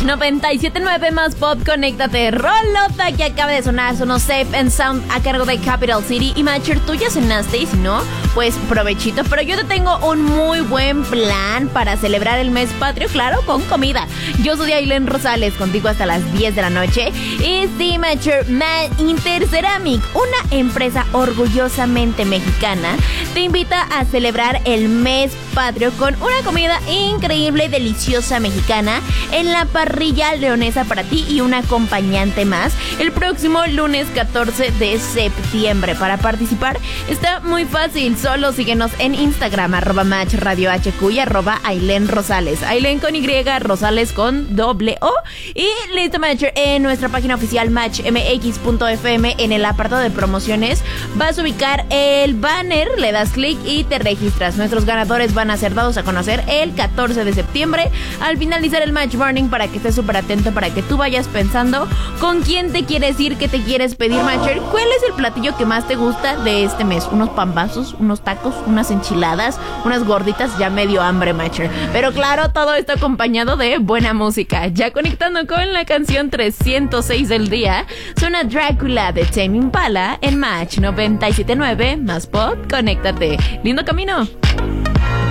Match 97.9 más pop, conéctate. Rolota que acaba de sonar, sonó Safe and Sound a cargo de Capital City. Y Matcher, tú ya cenaste y si no, pues provechito. Pero yo te tengo un muy buen plan para celebrar el mes patrio, claro, con comida. Yo soy Ailén Rosales, contigo hasta las 10 de la noche. Y sí, Matcher, Interceramic, una empresa orgullosamente mexicana, te invita a celebrar el mes patrio con una comida increíble y deliciosa mexicana en la parrilla leonesa para ti y un acompañante más el próximo lunes 14 de septiembre. Para participar está muy fácil, solo síguenos en Instagram @matchradiohq y @Ailén Rosales, Ailén con Y, Rosales con doble O. Y listo, Matcher, en nuestra página oficial matchmx.fm, en el apartado de promociones vas a ubicar el banner, le das clic y te registras. Nuestros ganadores van a ser dados a conocer el 14 de septiembre al finalizar el Match Morning, para que estés súper atento, para que tú vayas pensando con quién te quieres ir, qué te quieres pedir, Matcher. ¿Cuál es el platillo que más te gusta de este mes? ¿Unos pambazos, unos tacos, unas enchiladas, unas gorditas? Ya medio hambre, Matcher. Pero claro, todo esto acompañado de buena música. Ya conectando con la canción 306 del día, suena Drácula de Tame Impala en Match 97.9 más pop, conéctate. Lindo camino.